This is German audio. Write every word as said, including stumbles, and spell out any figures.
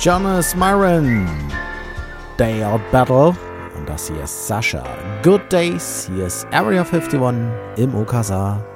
Jonas Myron, Day Out Battle. Und das hier ist Sascha. Good Days. Hier ist Area einundfünfzig im Okasa.